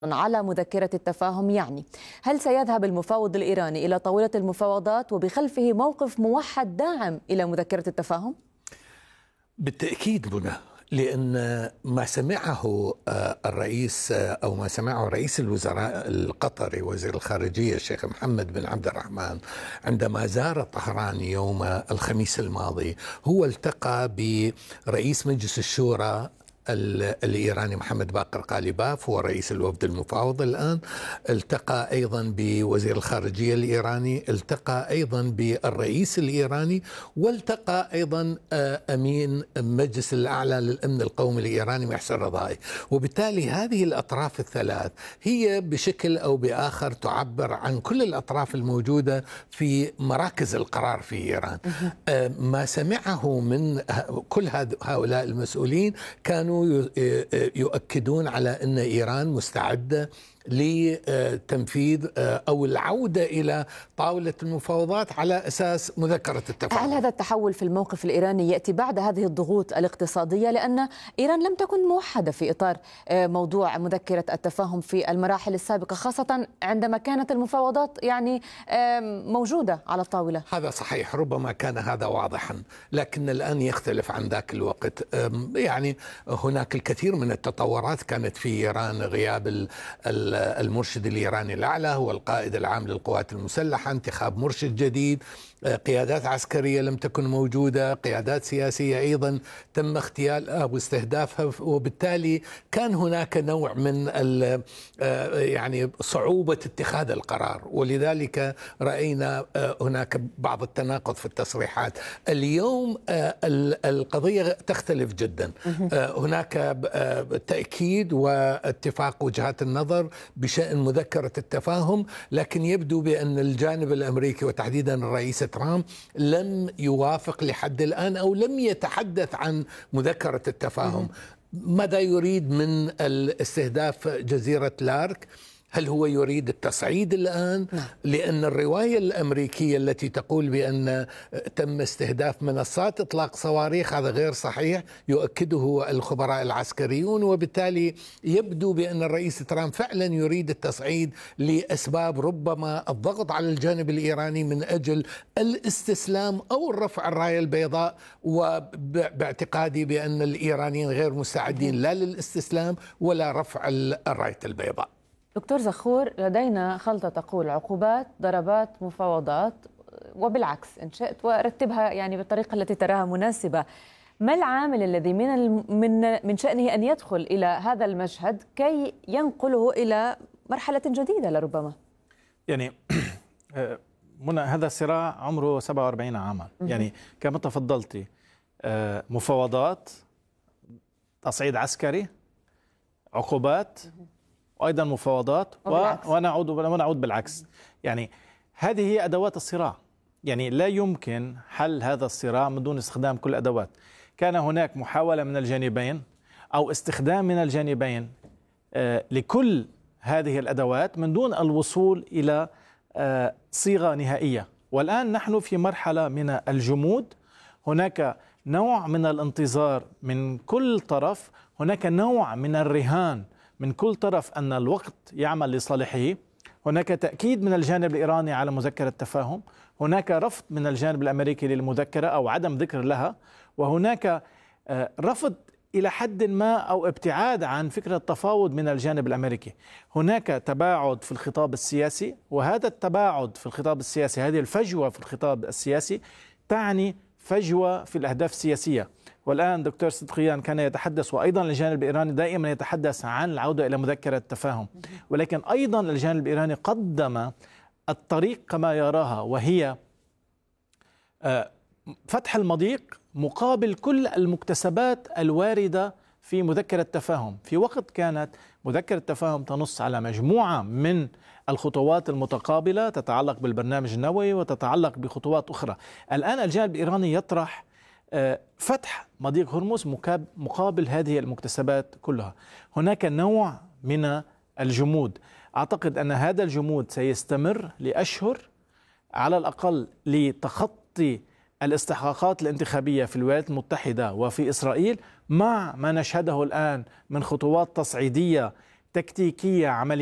على مذكرة التفاهم، يعني هل سيذهب المفاوض الإيراني إلى طاولة المفاوضات وبخلفه موقف موحد داعم إلى مذكرة التفاهم؟ بالتأكيد منى، لأن ما سمعه الرئيس أو ما سمعه رئيس الوزراء القطري وزير الخارجية الشيخ محمد بن عبد الرحمن عندما زار طهران يوم الخميس الماضي، هو التقى برئيس مجلس الشورى الإيراني محمد باقر قالباف، هو رئيس الوفد المفاوض الآن. التقى أيضا بوزير الخارجية الإيراني، التقى أيضا بالرئيس الإيراني، والتقى أيضا أمين مجلس الأعلى للأمن القومي الإيراني محسن رضائي. وبالتالي هذه الأطراف الثلاث هي بشكل أو بآخر تعبر عن كل الأطراف الموجودة في مراكز القرار في إيران. ما سمعه من كل هؤلاء المسؤولين كانوا يؤكدون على أن إيران مستعدة لتنفيذ أو العودة إلى طاولة المفاوضات على أساس مذكرة التفاهم. هل هذا التحول في الموقف الإيراني يأتي بعد هذه الضغوط الاقتصادية؟ لأن إيران لم تكن موحدة في إطار موضوع مذكرة التفاهم في المراحل السابقة، خاصة عندما كانت المفاوضات يعني موجودة على الطاولة. هذا صحيح، ربما كان هذا واضحا، لكن الآن يختلف عن ذاك الوقت. يعني هناك الكثير من التطورات كانت في إيران، غياب المرشد الإيراني الأعلى هو القائد العام للقوات المسلحة، انتخاب مرشد جديد، قيادات عسكرية لم تكن موجودة، قيادات سياسية أيضا تم اغتيالها واستهدافها، وبالتالي كان هناك نوع من يعني صعوبة اتخاذ القرار، ولذلك رأينا هناك بعض التناقض في التصريحات. اليوم القضية تختلف جدا، هناك تأكيد واتفاق وجهات النظر بشأن مذكرة التفاهم، لكن يبدو بأن الجانب الأمريكي وتحديدا الرئيس ترامب لم يوافق لحد الآن أو لم يتحدث عن مذكرة التفاهم. ماذا يريد من الاستهداف جزيرة لارك؟ هل هو يريد التصعيد الآن؟ لأن الرواية الأمريكية التي تقول بأن تم استهداف منصات إطلاق صواريخ هذا غير صحيح، يؤكده الخبراء العسكريون، وبالتالي يبدو بأن الرئيس ترامب فعلا يريد التصعيد لأسباب ربما الضغط على الجانب الإيراني من أجل الاستسلام أو الرفع الراية البيضاء، وباعتقادي بأن الإيرانيين غير مستعدين لا للاستسلام ولا رفع الراية البيضاء. دكتور زخور، لدينا خلطة تقول عقوبات، ضربات، مفاوضات، وبالعكس إن شئت ورتبها يعني بالطريقة التي تراها مناسبة. ما العامل الذي من شأنه أن يدخل إلى هذا المشهد كي ينقله إلى مرحلة جديدة لربما؟ يعني منى، هذا صراع عمره 47 عاما، يعني كما تفضلتي، مفاوضات، تصعيد عسكري، عقوبات، وأيضا مفاوضات، ونعود بالعكس. يعني هذه هي أدوات الصراع، يعني لا يمكن حل هذا الصراع من دون استخدام كل الأدوات. كان هناك محاولة من الجانبين أو استخدام من الجانبين لكل هذه الأدوات من دون الوصول إلى صيغة نهائية، والآن نحن في مرحلة من الجمود. هناك نوع من الانتظار من كل طرف، هناك نوع من الرهان من كل طرف أن الوقت يعمل لصالحه. هناك تأكيد من الجانب الإيراني على مذكرة التفاهم، هناك رفض من الجانب الأمريكي للمذكرة أو عدم ذكر لها، وهناك رفض إلى حد ما أو ابتعاد عن فكرة التفاوض من الجانب الأمريكي. هناك تباعد في الخطاب السياسي، وهذا التباعد في الخطاب السياسي، هذه الفجوة في الخطاب السياسي تعني فجوة في الأهداف السياسية. والآن دكتور صدقيان كان يتحدث، وأيضا الجانب الإيراني دائما يتحدث عن العودة إلى مذكرة التفاهم، ولكن أيضا الجانب الإيراني قدم الطريق كما يراها، وهي فتح المضيق مقابل كل المكتسبات الواردة في مذكرة التفاهم، في وقت كانت مذكرة التفاهم تنص على مجموعة من الخطوات المتقابلة تتعلق بالبرنامج النووي وتتعلق بخطوات أخرى. الآن الجانب الإيراني يطرح فتح مضيق هرمز مقابل هذه المكتسبات كلها. هناك نوع من الجمود، أعتقد أن هذا الجمود سيستمر لأشهر على الأقل لتخطي الاستحقاقات الانتخابية في الولايات المتحدة وفي إسرائيل، مع ما نشهده الآن من خطوات تصعيدية تكتيكية عملية